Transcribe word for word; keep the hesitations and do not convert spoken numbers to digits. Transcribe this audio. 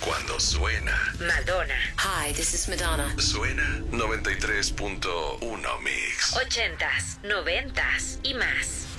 cuando suena. Madonna. Hi, this is Madonna. Suena noventa y tres punto uno Mix. Ochentas, noventas y más.